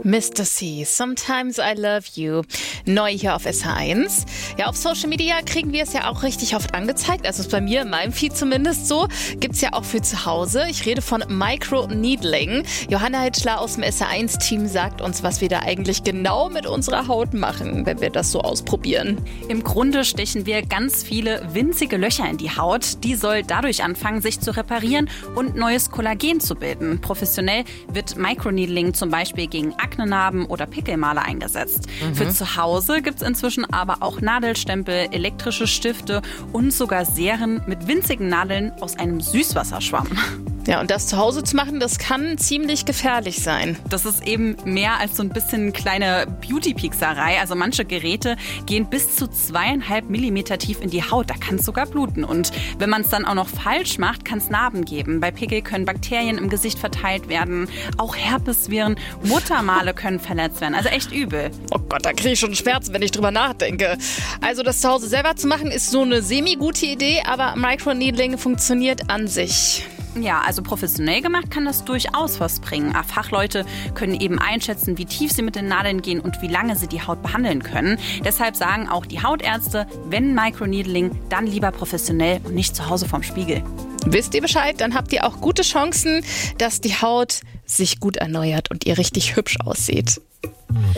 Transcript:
Mr. C, Sometimes I Love You, neu hier auf SH1. Ja, auf Social Media kriegen wir es ja auch richtig oft angezeigt, also ist bei mir in meinem Feed zumindest so. Gibt's ja auch für zu Hause. Ich rede von Microneedling. Johanna Hitschler aus dem SH1-Team sagt uns, was wir da eigentlich genau mit unserer Haut machen, wenn wir das so ausprobieren. Im Grunde stechen wir ganz viele winzige Löcher in die Haut. Die soll dadurch anfangen, sich zu reparieren und neues Kollagen zu bilden. Professionell wird Microneedling zum Beispiel gegen Aknenarben oder Pickelmale eingesetzt. Für zu Hause gibt es inzwischen aber auch Nadelstempel, elektrische Stifte und sogar Serien mit winzigen Nadeln aus einem Süßwasserschwamm. Ja, und das zu Hause zu machen, das kann ziemlich gefährlich sein. Das ist eben mehr als so ein bisschen kleine Beauty-Piekserei. Also manche Geräte gehen bis zu 2,5 Millimeter tief in die Haut. Da kann es sogar bluten. Und wenn man es dann auch noch falsch macht, kann es Narben geben. Bei Pickel können Bakterien im Gesicht verteilt werden. Auch Herpesviren, Muttermale können verletzt werden. Also echt übel. Oh Gott, da kriege ich schon Schmerzen, wenn ich drüber nachdenke. Also das zu Hause selber zu machen, ist so eine semi-gute Idee, aber Microneedling funktioniert an sich. Ja, also professionell gemacht kann das durchaus was bringen. Fachleute können eben einschätzen, wie tief sie mit den Nadeln gehen und wie lange sie die Haut behandeln können. Deshalb sagen auch die Hautärzte, wenn Microneedling, dann lieber professionell und nicht zu Hause vorm Spiegel. Wisst ihr Bescheid? Dann habt ihr auch gute Chancen, dass die Haut sich gut erneuert und ihr richtig hübsch aussieht.